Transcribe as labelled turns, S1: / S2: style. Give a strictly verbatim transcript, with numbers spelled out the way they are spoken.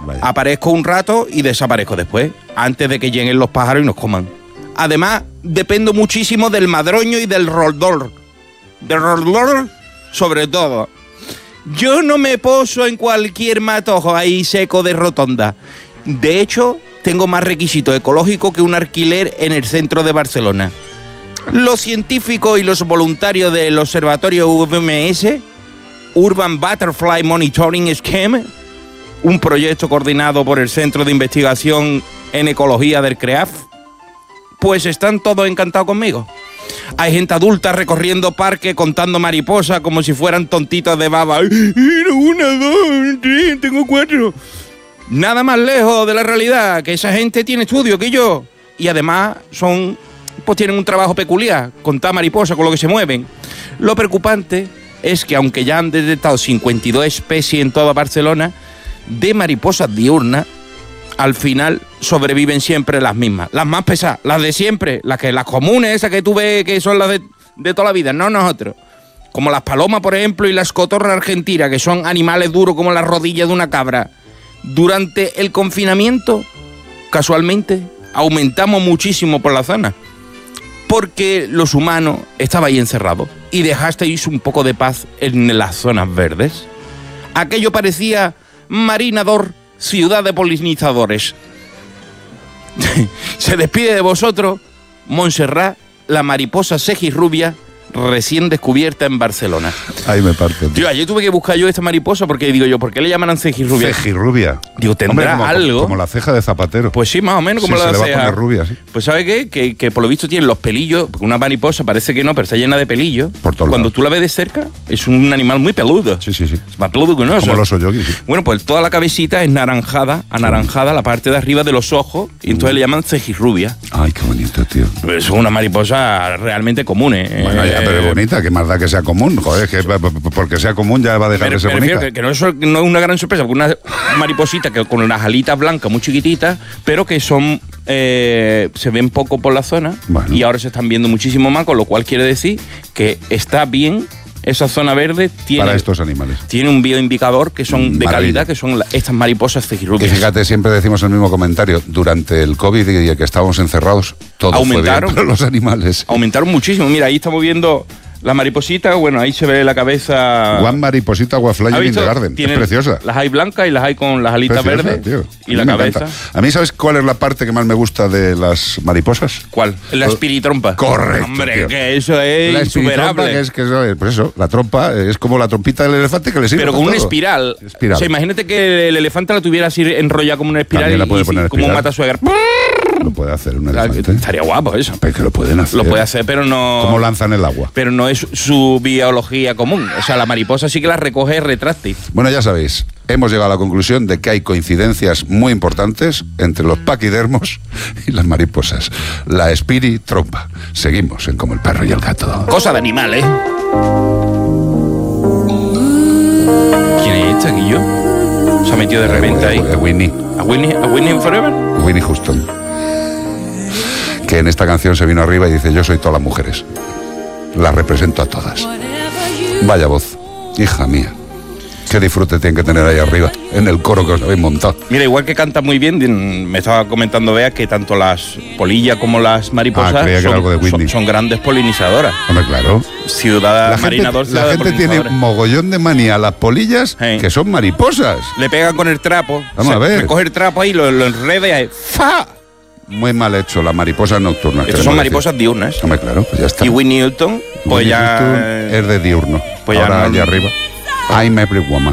S1: Vaya.
S2: Aparezco un rato y desaparezco después, antes de que lleguen los pájaros y nos coman. Además, dependo muchísimo del madroño y del roldor. Del roldor, sobre todo. Yo no me poso en cualquier matojo ahí seco de rotonda. De hecho, tengo más requisitos ecológicos que un alquiler en el centro de Barcelona. Los científicos y los voluntarios del Observatorio U V M S, Urban Butterfly Monitoring Scheme, un proyecto coordinado por el Centro de Investigación en Ecología del CREAF, pues están todos encantados conmigo. Hay gente adulta recorriendo parques contando mariposas como si fueran tontitos de baba. Una, dos, tres, tengo cuatro. Nada más lejos de la realidad, que esa gente tiene estudio que yo. Y además son, pues tienen un trabajo peculiar, contar mariposas con lo que se mueven. Lo preocupante es que aunque ya han detectado cincuenta y dos especies en toda Barcelona, de mariposas diurnas, al final sobreviven siempre las mismas. Las más pesadas, las de siempre, las que las comunes, esas que tú ves que son las de, de toda la vida, no nosotros. Como las palomas, por ejemplo, y las cotorras argentinas, que son animales duros como las rodillas de una cabra. Durante el confinamiento, casualmente, aumentamos muchísimo por la zona. Porque los humanos estaban ahí encerrados y dejasteis un poco de paz en las zonas verdes. Aquello parecía Marinador, ciudad de polinizadores. Se despide de vosotros Montserrat, la mariposa cejirrubia, recién descubierta en Barcelona.
S1: Ahí me parte.
S2: Tío, ayer tuve que buscar yo esta mariposa porque digo yo, ¿por qué le llaman cejirrubia?
S1: Cejirrubia.
S2: Digo, ¿tendrá
S1: Hombre, como,
S2: algo?
S1: Como la ceja de Zapatero.
S2: Pues sí, más o menos como
S1: sí,
S2: la
S1: se
S2: ceja.
S1: le va a poner rubia, sí.
S2: Pues ¿sabe qué? Que, que por lo visto tiene los pelillos, porque una mariposa parece que no, pero está llena de pelillos.
S1: Por todos
S2: Cuando
S1: lados.
S2: tú la ves de cerca, es un animal muy peludo.
S1: Sí, sí, sí.
S2: Es más peludo que un oso.
S1: Como los oyogis. Sí.
S2: Bueno, pues toda la cabecita es naranjada, anaranjada, la parte de arriba de los ojos, y entonces le llaman cejirrubia.
S1: Ay, qué bonito, tío.
S2: Es una mariposa realmente común, ¿eh?
S1: Bueno, ya, pero es bonita, que más da que sea común. Joder, que porque sea común ya va a dejar
S2: Me,
S1: de ser
S2: me
S1: bonita.
S2: refiero que, que no, es, no es una gran sorpresa, porque una mariposita que con unas alitas blancas muy chiquititas, pero que son eh, se ven poco por la zona,
S1: bueno.
S2: Y ahora se están viendo muchísimo más, con lo cual quiere decir que está bien esa zona verde, tiene,
S1: para estos animales.
S2: Tiene un bioindicador que son de
S1: Maravilla.
S2: calidad, que son la, estas mariposas cejirrubias.
S1: Y fíjate, siempre decimos el mismo comentario, durante el COVID y el que estábamos encerrados, todo
S2: Aumentaron,
S1: fue bien para los animales.
S2: Aumentaron muchísimo. Mira, ahí estamos viendo la mariposita, bueno, ahí se ve la cabeza.
S1: One mariposita Wildflying in the Garden, es preciosa.
S2: Las hay blancas y las hay con las alitas
S1: Preciosa,
S2: verdes,
S1: tío.
S2: y
S1: A
S2: la
S1: mí me
S2: cabeza.
S1: encanta. A mí, ¿sabes cuál es la parte que más me gusta de las mariposas?
S2: ¿Cuál? La espiritrompa.
S1: Correcto,
S2: Hombre,
S1: tío.
S2: que eso es
S1: La espiritrompa,
S2: insuperable.
S1: que es que eso es, pues eso, la trompa es como la trompita del elefante que le sirve
S2: Pero
S1: para
S2: con una
S1: todo.
S2: espiral.
S1: Espiral.
S2: O sea, imagínate que el elefante la tuviera así enrollada como una espiral.
S1: También la
S2: y,
S1: puede
S2: y
S1: poner
S2: como un
S1: espiral.
S2: matasuegra.
S1: Lo puede hacer un
S2: O sea,
S1: elefante.
S2: estaría guapo eso.
S1: Pero que lo pueden hacer.
S2: Lo puede hacer, pero no.
S1: ¿Cómo lanzan el agua?
S2: Pero no es su biología común. O sea, la mariposa sí que la recoge retráctil.
S1: Bueno, ya sabéis, hemos llegado a la conclusión de que hay coincidencias muy importantes entre los paquidermos y las mariposas. La espiritrompa. Seguimos en Como el perro y el gato.
S2: Cosa de animal, ¿eh? ¿Quién es este, Guillo? Se ha metido de repente ahí.
S1: Eh, Winnie.
S2: ¿A Winnie, a Winnie Forever?
S1: Winnie Houston. Que en esta canción se vino arriba y dice: yo soy todas las mujeres. Las represento a todas. Vaya voz, hija mía. Qué disfrute tienen que tener ahí arriba, en el coro que os habéis montado.
S2: Mira, igual que canta muy bien, me estaba comentando Bea que tanto las polillas como las mariposas
S1: Ah, creía que
S2: son,
S1: era algo de Whitney.
S2: son, son grandes polinizadoras.
S1: Hombre, claro.
S2: Ciudad
S1: La gente,
S2: marinador,
S1: la
S2: ciudad de
S1: gente tiene
S2: polinizadores.
S1: mogollón de manía a las polillas,
S2: Sí.
S1: que son mariposas.
S2: Le pegan con el trapo.
S1: Vamos
S2: se,
S1: a ver.
S2: Me coge el trapo ahí, lo, lo enreda y ahí, ¡fa!
S1: Muy mal hecho, las mariposas nocturnas.
S2: Estas
S1: queremos
S2: son
S1: decir.
S2: mariposas diurnas.
S1: Hombre, claro, pues ya está.
S2: Y Whitney Houston, pues
S1: Winnie
S2: ya...
S1: Houston es de diurno.
S2: pues ya
S1: Ahora
S2: no-
S1: allá arriba. I'm every woman.